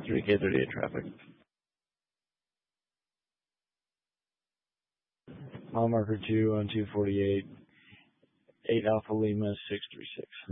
3K38 traffic. Mile marker 2 on 248, 8 Alpha Lima 636.